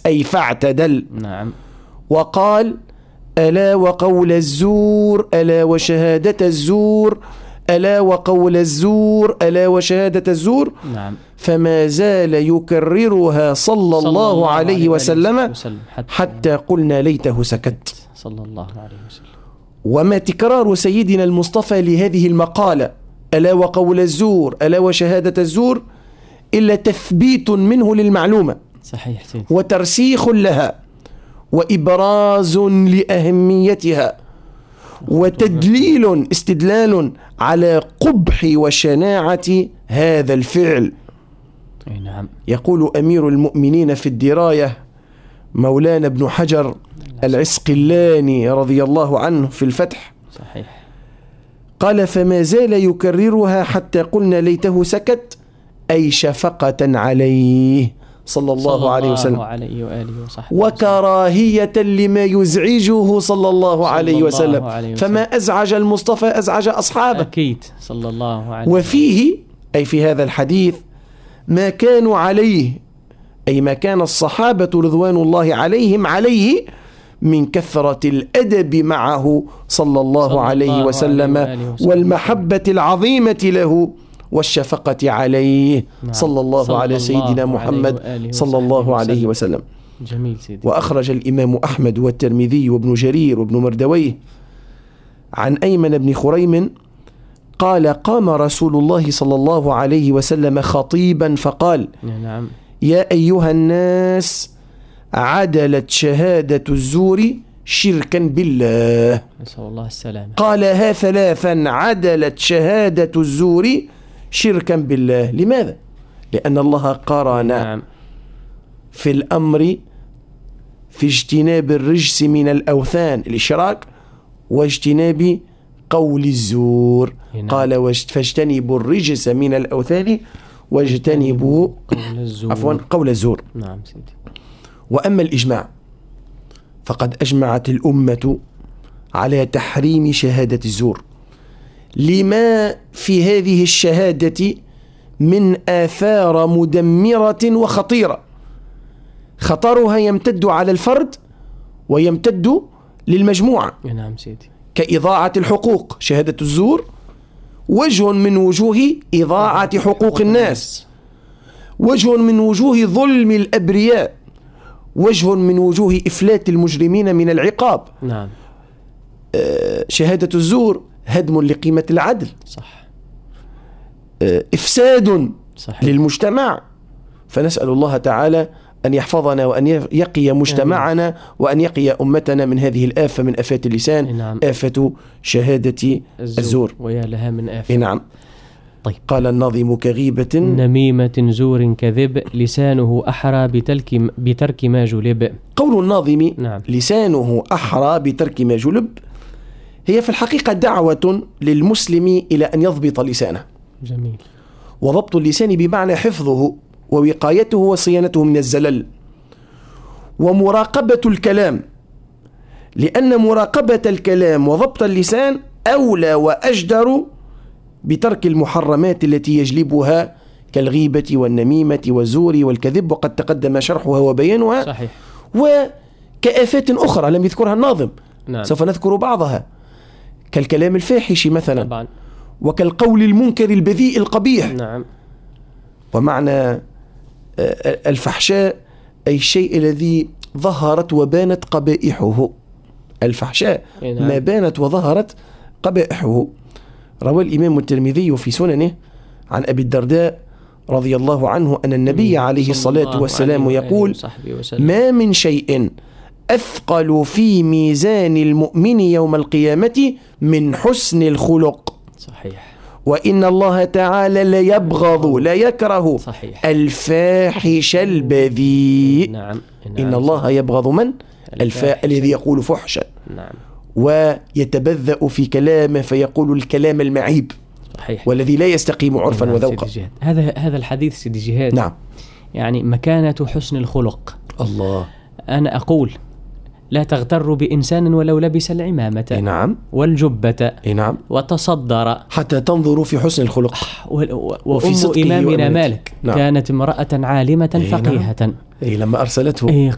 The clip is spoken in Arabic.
أي فاعتدل. نعم. وقال: ألا وقول الزور، ألا وشهادة الزور، ألا وقول الزور، ألا وشهادة الزور. نعم. فما زال يكررها صلى الله عليه وسلم حتى قلنا ليته سكت صلى الله عليه وسلم. وما تكرار سيدنا المصطفى لهذه المقالة ألا وقول الزور، ألا وشهادة الزور، إلا تثبيت منه للمعلومة. صحيح سيدي. وترسيخ لها، وإبراز لأهميتها، وتدليل استدلال على قبح وشناعة هذا الفعل. نعم. يقول أمير المؤمنين في الدراية مولانا ابن حجر العسقلاني رضي الله عنه في الفتح: صحيح. قال: فما زال يكررها حتى قلنا ليته سكت، أي شفقة عليه صلى الله عليه وسلم، عليه وآله وصحبه، وكراهية لما يزعجه صلى الله عليه وسلم. فما أزعج المصطفى أزعج أصحابه. أكيد صلى الله عليه. وفيه أي في هذا الحديث ما كانوا عليه، أي ما كان الصحابة رضوان الله عليهم عليه من كثرة الأدب معه صلى الله عليه وسلم، والمحبة العظيمة له، والشفقة عليه. نعم. صلى الله على سيدنا محمد صلى الله عليه وسلم. جميل سيدي. وأخرج الإمام أحمد والترمذي وابن جرير وابن مردويه عن أيمن بن خريم قال: قام رسول الله صلى الله عليه وسلم خطيبا فقال: نعم. يا أيها الناس، عدلت شهادة الزور شركا بالله. نسأل الله السلامة. قالها ثلاثا: عدلت شهادة الزور شركا بالله. لماذا؟ لأن الله قرن نعم. في الأمر في اجتناب الرجس من الأوثان الإشراك، واجتناب قول الزور. نعم. قال: فاجتنبوا الرجس من الأوثان واجتنبوا قول الزور. نعم سيدي. وأما الإجماع فقد أجمعت الأمة على تحريم شهادة الزور، لما في هذه الشهادة من آثار مدمرة وخطيرة، خطرها يمتد على الفرد ويمتد للمجموعة. نعم سيدي. كإضاعة الحقوق. شهادة الزور وجه من وجوه إضاعة حقوق الناس، وجه من وجوه ظلم الأبرياء، وجه من وجوه إفلات المجرمين من العقاب. نعم. شهادة الزور هدم لقيمة العدل. صح. إفساد صحيح. للمجتمع. فنسأل الله تعالى أن يحفظنا وأن يقي مجتمعنا وأن يقي أمتنا من هذه الآفة، من آفات اللسان. نعم. آفة شهادة الزور. ويا لها من آفة. نعم. طيب. قال الناظم: كغيبة نميمة زور كذب، لسانه أحرى بترك ما جلب. قول الناظم: نعم. لسانه أحرى بترك ما جلب، هي في الحقيقة دعوة للمسلم إلى أن يضبط لسانه. جميل. وضبط اللسان بمعنى حفظه ووقايته وصيانته من الزلل، ومراقبة الكلام، لأن مراقبة الكلام وضبط اللسان أولى وأجدر بترك المحرمات التي يجلبها كالغيبة والنميمة والزور والكذب، وقد تقدم شرحها وبيانها. صحيح. وكآفات أخرى لم يذكرها الناظم. نعم. سوف نذكر بعضها، كالكلام الفاحش مثلا. طبعا. وكالقول المنكر البذيء القبيح. نعم. ومعنى الفحشاء أي الشيء الذي ظهرت وبانت قبائحه. الفحشاء نعم. ما بانت وظهرت قبائحه. روى الإمام الترمذي في سننه عن أبي الدرداء رضي الله عنه أن النبي عليه الصلاة والسلام يقول: ما من شيء أثقل في ميزان المؤمن يوم القيامة من حسن الخلق. صحيح. وإن الله تعالى لا يبغض لا يكره صحيح. الفاحش البذيء. نعم. إن الله يبغض من؟ الذي يقول فحشا. نعم. ويتبذأ في كلامه فيقول الكلام المعيب. صحيح. والذي لا يستقيم عرفا. نعم. وذوقا. هذا الحديث سيدي جهاد. نعم. يعني مكانة حسن الخلق. الله. أنا أقول: لا تغتر بإنسان ولو لبس العمامة. نعم. والجبة. نعم. وتصدر حتى تنظروا في حسن الخلق. وأم إمامنا مالك. نعم. كانت امرأة عالمة فقيهة. نعم. لما أرسلته